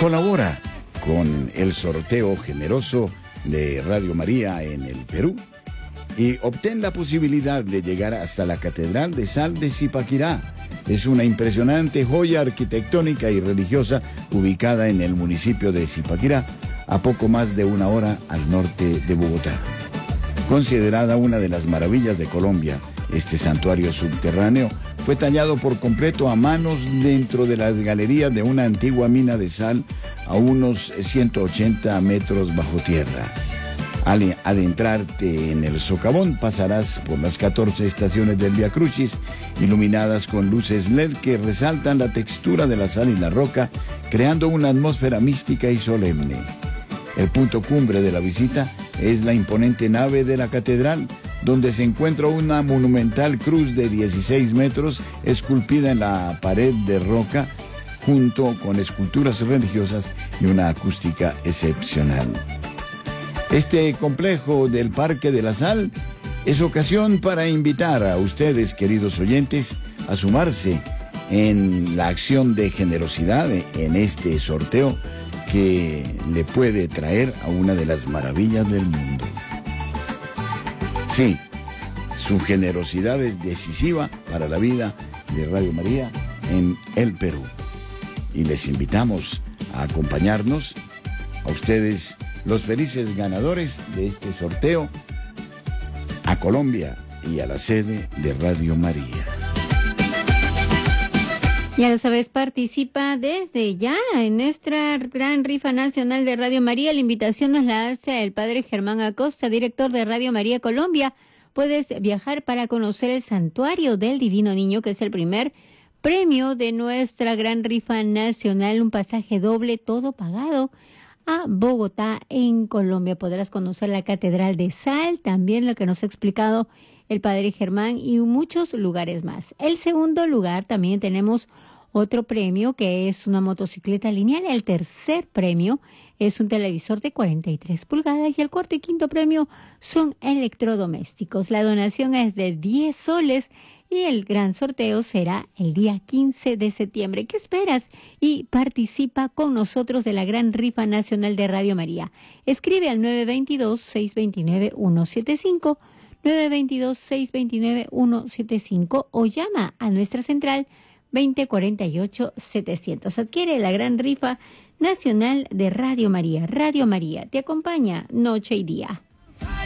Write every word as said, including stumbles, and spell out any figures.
Colabora con el sorteo generoso de Radio María en el Perú y obtén la posibilidad de llegar hasta la Catedral de Sal de Zipaquirá. Es una impresionante joya arquitectónica y religiosa ubicada en el municipio de Zipaquirá, a poco más de una hora al norte de Bogotá. Considerada una de las maravillas de Colombia, este santuario subterráneo fue tallado por completo a manos dentro de las galerías de una antigua mina de sal a unos ciento ochenta metros bajo tierra. Al adentrarte en el socavón pasarás por las catorce estaciones del Vía Crucis, iluminadas con luces L E D que resaltan la textura de la sal y la roca, creando una atmósfera mística y solemne. El punto cumbre de la visita es la imponente nave de la catedral, donde se encuentra una monumental cruz de dieciséis metros esculpida en la pared de roca, junto con esculturas religiosas y una acústica excepcional. Este complejo del Parque de la Sal es ocasión para invitar a ustedes, queridos oyentes, a sumarse en la acción de generosidad en este sorteo que le puede traer a una de las maravillas del mundo. Sí, su generosidad es decisiva para la vida de Radio María en el Perú. Y les invitamos a acompañarnos, a ustedes, los felices ganadores de este sorteo, a Colombia y a la sede de Radio María. Ya lo sabes, participa desde ya en nuestra gran rifa nacional de Radio María. La invitación nos la hace el padre Germán Acosta, director de Radio María Colombia. Puedes viajar para conocer el Santuario del Divino Niño, que es el primer premio de nuestra gran rifa nacional, un pasaje doble, todo pagado, a Bogotá, en Colombia. Podrás conocer la Catedral de Sal, también lo que nos ha explicado el padre Germán, y muchos lugares más. El segundo lugar, también tenemos otro premio, que es una motocicleta lineal. El tercer premio es un televisor de cuarenta y tres pulgadas y el cuarto y quinto premio son electrodomésticos. La donación es de diez soles y el gran sorteo será el día quince de septiembre. ¿Qué esperas? Y participa con nosotros de la gran rifa nacional de Radio María. Escribe al nueve dos dos, seis dos nueve, uno siete cinco, nueve dos dos, seis dos nueve, uno siete cinco o llama a nuestra central veinte cuarenta y ocho setecientos. Adquiere la gran rifa nacional de Radio María. Radio María te acompaña noche y día.